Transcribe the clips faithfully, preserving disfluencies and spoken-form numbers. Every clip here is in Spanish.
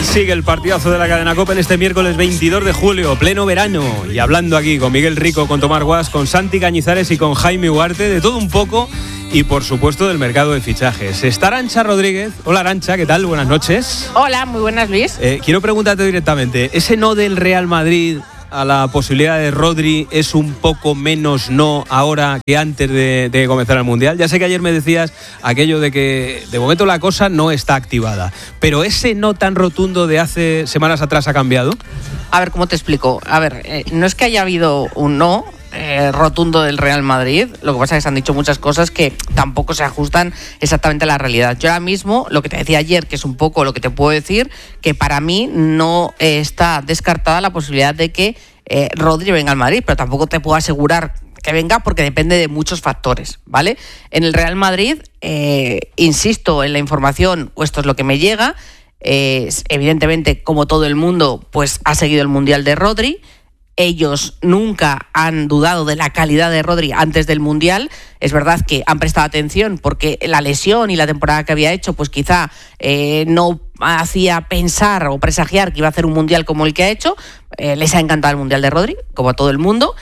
Sigue el partidazo de la cadena COPE en este miércoles veintidós de julio, pleno verano. Y hablando aquí con Miguel Rico, con Tomás Guas, con Santi Cañizares y con Jaime Ugarte, de todo un poco y por supuesto del mercado de fichajes. Está Arantxa Rodríguez. Hola Arantxa, ¿qué tal? Buenas noches. Hola, muy buenas, Luis. Eh, quiero preguntarte directamente, ¿ese no del Real Madrid a la posibilidad de Rodri es un poco menos no ahora que antes de, de comenzar el Mundial? Ya sé que ayer me decías aquello de que de momento la cosa no está activada, pero ese no tan rotundo de hace semanas atrás ha cambiado. A ver, ¿cómo te explico? A ver, eh, no es que haya habido un no eh, rotundo del Real Madrid, lo que pasa es que se han dicho muchas cosas que tampoco se ajustan exactamente a la realidad. Yo ahora mismo, lo que te decía ayer, que es un poco lo que te puedo decir, que para mí no eh, está descartada la posibilidad de que eh, Rodri venga al Madrid, pero tampoco te puedo asegurar que venga porque depende de muchos factores, ¿vale? En el Real Madrid, eh, insisto en la información, o esto es lo que me llega, eh, evidentemente, como todo el mundo, pues ha seguido el Mundial de Rodri. Ellos nunca han dudado de la calidad de Rodri antes del Mundial. Es verdad que han prestado atención porque la lesión y la temporada que había hecho, pues quizá eh, no hacía pensar o presagiar que iba a hacer un Mundial como el que ha hecho. Eh, les ha encantado el Mundial de Rodri, como a todo el mundo.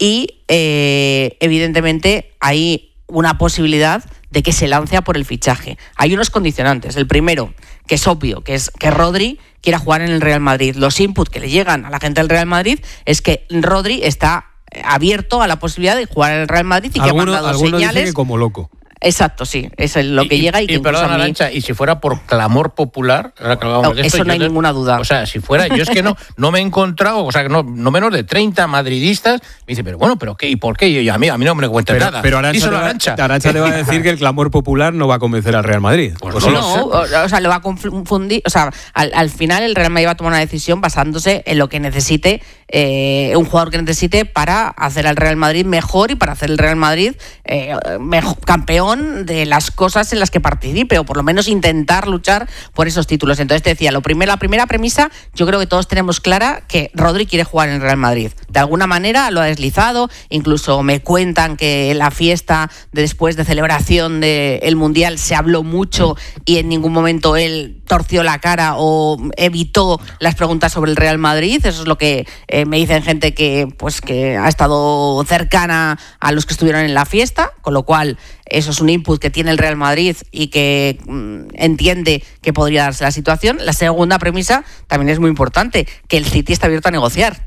Y eh, evidentemente hay una posibilidad de que se lance a por el fichaje. Hay unos condicionantes. El primero, que es obvio, que es que Rodri quiera jugar en el Real Madrid. Los inputs que le llegan a la gente del Real Madrid es que Rodri está abierto a la posibilidad de jugar en el Real Madrid y que alguno, ha mandado alguno señales. Dice que como loco. Exacto, sí, es lo que y, llega y que y perdón, a mí... Arantxa, y si fuera por clamor popular, ahora que hablamos no, de esto, eso no hay te, ninguna duda. O sea, si fuera, yo es que no, no me he encontrado, o sea, no, no menos de treinta madridistas, me dice, pero bueno, pero qué y por qué, y yo, a mí a mí no me cuenta pero, nada. Pero Arantxa te, Arantxa. va, Arantxa te va a decir que el clamor popular no va a convencer al Real Madrid. Pues pues no, no, lo sé. o, o sea, lo va a confundir, o sea, al, al final el Real Madrid va a tomar una decisión basándose en lo que necesite eh, un jugador que necesite para hacer al Real Madrid mejor y para hacer el Real Madrid eh, mejor, campeón de las cosas en las que participe, o por lo menos intentar luchar por esos títulos. Entonces te decía, lo primero, la primera premisa, yo creo que todos tenemos clara que Rodri quiere jugar en el Real Madrid. De alguna manera lo ha deslizado, incluso me cuentan que en la fiesta de después de celebración del Mundial se habló mucho y en ningún momento él torció la cara o evitó las preguntas sobre el Real Madrid. Eso es lo que eh, me dicen gente que, pues, que ha estado cercana a los que estuvieron en la fiesta, con lo cual eso es un input que tiene el Real Madrid y que mmm, entiende que podría darse la situación. La segunda premisa también es muy importante, que el City está abierto a negociar.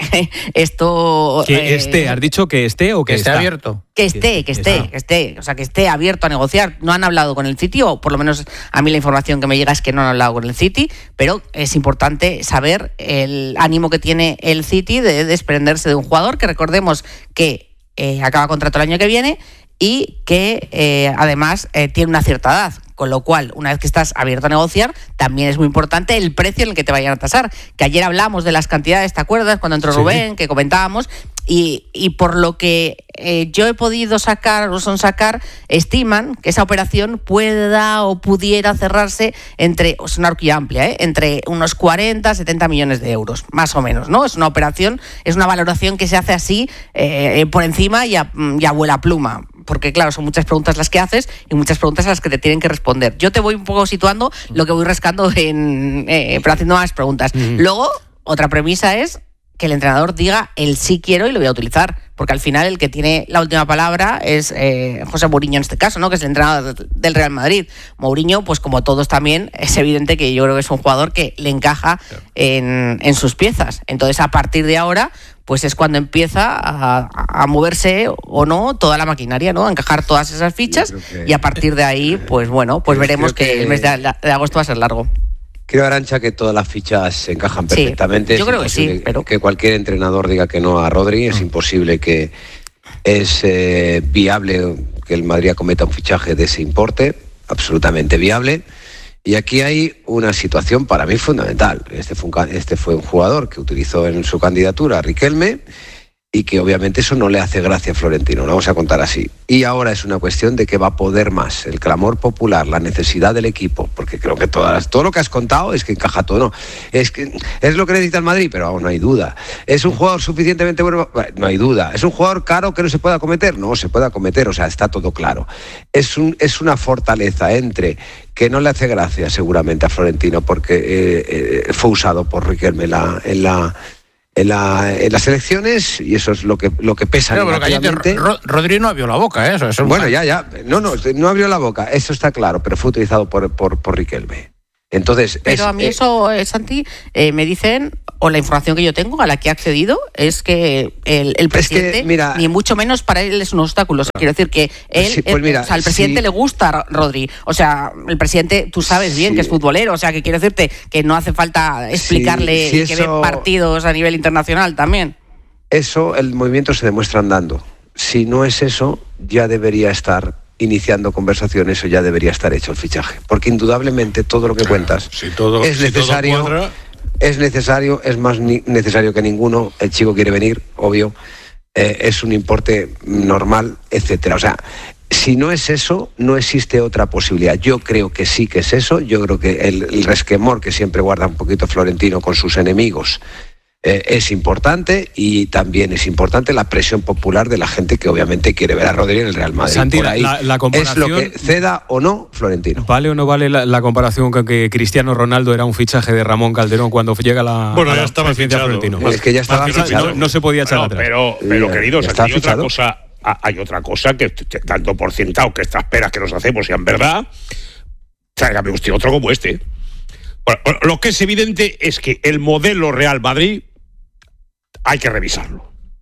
Esto que eh, esté, ¿has dicho que esté o que, que esté está? abierto? Que esté, que esté, que esté, o sea, que esté abierto a negociar. No han hablado con el City, o por lo menos a mí la información que me llega es que no han hablado con el City, pero es importante saber el ánimo que tiene el City de desprenderse de un jugador que recordemos que eh, acaba contrato el año que viene y que eh, además eh, tiene una cierta edad, con lo cual, una vez que estás abierto a negociar, también es muy importante el precio en el que te vayan a tasar, que ayer hablamos de las cantidades, ¿te acuerdas? Cuando entró sí. Rubén, que comentábamos, y, y por lo que eh, yo he podido sacar, o son sacar, estiman que esa operación pueda o pudiera cerrarse entre, es una horquilla amplia, ¿eh? entre unos cuarenta, setenta millones de euros, más o menos, ¿no? Es una operación, es una valoración que se hace así, eh, por encima y a, y a vuela pluma, porque claro, son muchas preguntas las que haces y muchas preguntas a las que te tienen que responder. Yo te voy un poco situando lo que voy rascando, en, eh, pero haciendo más preguntas. Mm. Luego, otra premisa es que el entrenador diga el sí quiero y lo voy a utilizar, porque al final el que tiene la última palabra es eh, José Mourinho en este caso, ¿no? Que es el entrenador del Real Madrid. Mourinho, pues como todos también, es evidente que yo creo que es un jugador que le encaja en, en sus piezas. Entonces, a partir de ahora, pues es cuando empieza a, a moverse o no toda la maquinaria, ¿no? A encajar todas esas fichas que, y a partir de ahí, pues bueno, pues veremos que, que el mes de, de agosto va a ser largo. Creo, Arantxa, que todas las fichas se encajan perfectamente. Sí, yo creo que sí, pero... que cualquier entrenador diga que no a Rodri, es imposible que es eh, viable que el Madrid acometa un fichaje de ese importe, absolutamente viable. Y aquí hay una situación para mí fundamental. Este fue un, este fue un jugador que utilizó en su candidatura a Riquelme y que obviamente eso no le hace gracia a Florentino, lo vamos a contar así. Y ahora es una cuestión de que va a poder más, el clamor popular, la necesidad del equipo, porque creo que todas, todo lo que has contado es que encaja todo, no, es que es lo que necesita el Madrid, pero aún no hay duda. ¿Es un jugador suficientemente bueno? No hay duda. ¿Es un jugador caro que no se pueda acometer? No, se puede acometer, o sea, está todo claro. Es, un, es una fortaleza entre que no le hace gracia seguramente a Florentino, porque eh, eh, fue usado por Riquelme en la... En la En, la, en las elecciones, y eso es lo que lo que pesa. Pero, pero Ro, Rodri no abrió la boca, ¿eh? Eso es un... Bueno, ya, ya. No, no, no abrió la boca, eso está claro, pero fue utilizado por, por, por Riquelme. Entonces, pero es, a mí eh, eso, eh, Santi, eh, me dicen, o la información que yo tengo, a la que he accedido, es que el, el presidente, es que, mira, ni mucho menos para él es un obstáculo. O sea, quiero decir que él, sí, pues mira, o sea, al presidente sí. le gusta Rodri. O sea, el presidente, tú sabes bien sí. que es futbolero. O sea, que quiero decirte que no hace falta explicarle sí, sí, que eso, ve partidos a nivel internacional también. Eso, el movimiento se demuestra andando. Si no es eso, ya debería estar iniciando conversaciones o ya debería estar hecho el fichaje, porque indudablemente todo lo que cuentas si todo, es necesario, si todo cuadra... es necesario, es más ni necesario que ninguno. El chico quiere venir, obvio, eh, es un importe normal, etcétera. O sea, si no es eso, no existe otra posibilidad. Yo creo que sí que es eso. Yo creo que el, el resquemor que siempre guarda un poquito Florentino con sus enemigos Eh, es importante, y también es importante la presión popular de la gente que obviamente quiere ver a Rodri en el Real Madrid. Santi, por ahí la, la comparación, es lo que ceda o no Florentino. ¿Vale o no vale la, la comparación con que Cristiano Ronaldo era un fichaje de Ramón Calderón cuando llega la bueno, ya la estaba fichado. Florentino? Es que ya estaba Más fichado. No, no se podía echar bueno, atrás. Pero, pero queridos, está hay otra fichado. cosa, hay otra cosa que, tanto por sentado que estas peras que nos hacemos sean verdad, tráigame usted otro como este. Bueno, lo que es evidente es que el modelo Real Madrid hay que revisarlo.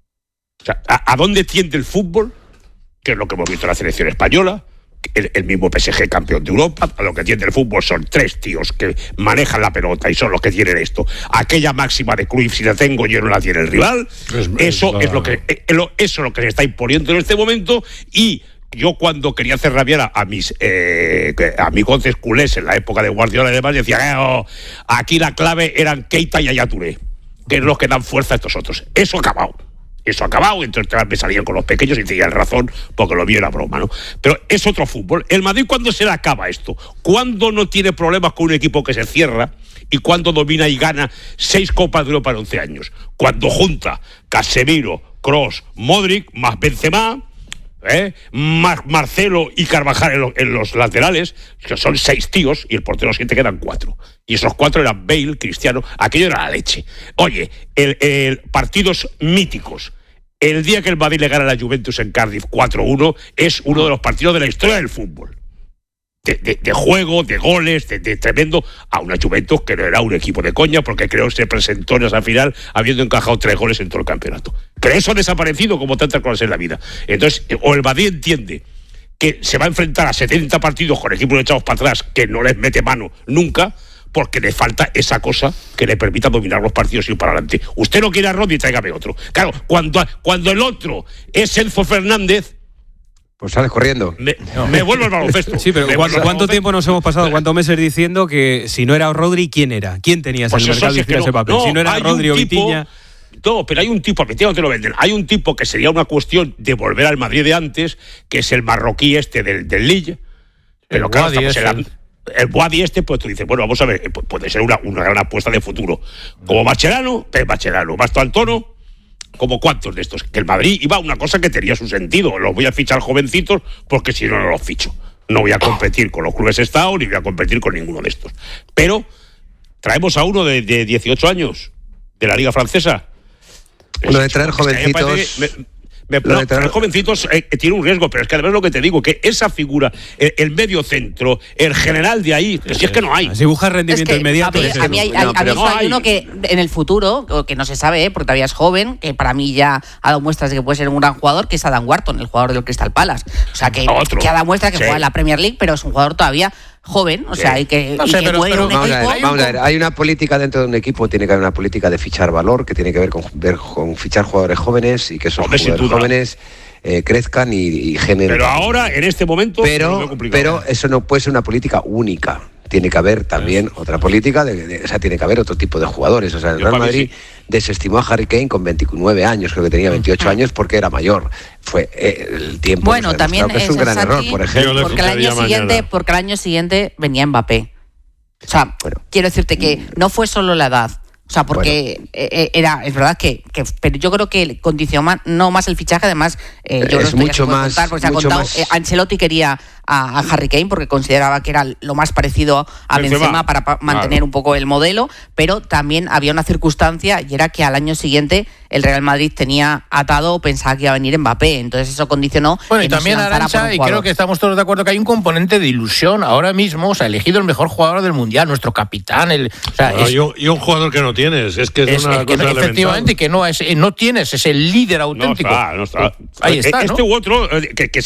O sea, ¿a, a dónde tiende el fútbol? Que es lo que hemos visto en la selección española, el, el mismo P S G campeón de Europa. A lo que tiende el fútbol son tres tíos que manejan la pelota y son los que tienen esto. Aquella máxima de Cruyff, si la tengo yo, no la tiene el rival. Es, eso, es, es lo que, eh, lo, eso es lo que se está imponiendo en este momento. Y yo, cuando quería hacer rabiar a, a mis eh, amigos culés en la época de Guardiola y demás, decía, eh, oh, aquí la clave eran Keita y Yaya Touré, que es los que dan fuerza a estos otros. Eso ha acabado. Eso ha acabado. Entonces me salían con los pequeños y tenían razón, porque lo mío era broma, ¿no? Pero es otro fútbol. El Madrid, ¿cuándo se le acaba esto? ¿Cuándo no tiene problemas con un equipo que se cierra? ¿Y cuándo domina y gana seis Copas de Europa en once años? Cuando junta Casemiro, Kroos, Modric, más Benzema, ¿eh? Más Marcelo y Carvajal en, lo, en los laterales, que son seis tíos, y el portero siete quedan cuatro. Y esos cuatro eran Bale, Cristiano, aquello era la leche. Oye, el, el partidos míticos. El día que el Madrid le gana a la Juventus en Cardiff cuatro uno es uno de los partidos de la historia del fútbol. De, de, de juego, de goles, de, de tremendo, a una Juventus que no era un equipo de coña, porque creo que se presentó en esa final habiendo encajado tres goles en todo el campeonato. Pero eso ha desaparecido como tantas cosas en la vida. Entonces, o el Madrid entiende que se va a enfrentar a setenta partidos con equipos echados para atrás, que no les mete mano nunca, porque le falta esa cosa que le permita dominar los partidos y ir para adelante. Usted no quiere a Rodri, tráigame otro. Claro, cuando, cuando el otro es Enzo Fernández, pues sales corriendo. Me, me vuelvo al baloncesto. Sí, pero ¿cuánto, ¿cuánto tiempo nos hemos pasado, cuántos meses diciendo que si no era Rodri, ¿quién era? ¿Quién tenías pues en el mercado de no, ese papel? No, si no era Rodri o Vitinha. No, pero hay un tipo, a Vitinha no te lo venden, hay un tipo que sería una cuestión de volver al Madrid de antes, que es el marroquí este del, del Lille. Pero el claro, estamos en la, el Boadi este, pues tú dices, bueno, vamos a ver, puede ser una, una gran apuesta de futuro. Como Mascherano, Pep Mascherano, Basto Antono, como cuántos de estos. Que el Madrid iba a una cosa que tenía su sentido. Los voy a fichar jovencitos porque si no, no los ficho. No voy a competir con los clubes Estado ni voy a competir con ninguno de estos. Pero traemos a uno de, de dieciocho años de la Liga Francesa. Lo de traer jovencitos... Me, me, no, traer jovencitos eh, tiene un riesgo, pero es que además lo que te digo, que esa figura, el, el medio centro, el general de ahí, si es que no hay. Si buscas rendimiento es que inmediato. A mí, a mí hay, no, hay, no hay uno que en el futuro, que no se sabe, ¿eh? Porque todavía es joven, que para mí ya ha dado muestras de que puede ser un gran jugador, que es Adam Wharton, el jugador del Crystal Palace. O sea, que, que ha dado muestras que sí. juega en la Premier League, pero es un jugador todavía joven, o sí. sea, y que, no sé, y que pero, puede pero, un vamos equipo. A ver, vamos a ver, hay una política dentro de un equipo, tiene que haber una política de fichar valor, que tiene que ver con, ver, con fichar jugadores jóvenes y que esos Hombre, jugadores jóvenes eh, crezcan y, y generen. Pero ahora, en este momento, pero, pero eso no puede ser una política única. tiene que haber también otra política, de, de, o sea, tiene que haber otro tipo de jugadores. O sea, el Real Madrid sí desestimó a Harry Kane con veintinueve años, creo que tenía veintiocho años, porque era mayor. Fue eh, el tiempo. Bueno, también que es un gran Santi, error, por ejemplo. Porque el año siguiente, porque el año siguiente venía Mbappé. O sea, bueno, quiero decirte que no fue solo la edad. O sea, porque bueno, era, es verdad que, que, pero yo creo que condicionó no más el fichaje, además, eh, yo es creo que mucho más, contar, porque se ha contado, más... eh, Ancelotti quería a, a Harry Kane porque consideraba que era lo más parecido a Benzema, Benzema para pa mantener claro. un poco el modelo, pero también había una circunstancia y era que al año siguiente el Real Madrid tenía atado o pensaba que iba a venir Mbappé, entonces eso condicionó. Bueno, y también Arantxa, y creo que estamos todos de acuerdo que hay un componente de ilusión ahora mismo, o sea, elegido el mejor jugador del Mundial, nuestro capitán, el, o sea, no, es, y, un, y un jugador que no tienes, es que es, es una es que cosa no, efectivamente, que no, es, no tienes, es el líder auténtico. No está, no está. Ahí está, Este ¿no? u otro, que, que